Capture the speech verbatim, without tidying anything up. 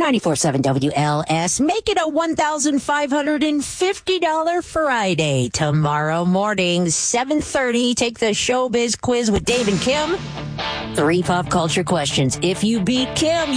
ninety-four point seven W L S. Make it a one thousand five hundred fifty dollars Friday. Tomorrow morning, seven thirty, take the Showbiz Quiz with Dave and Kim. Three pop culture questions. If you beat Kim,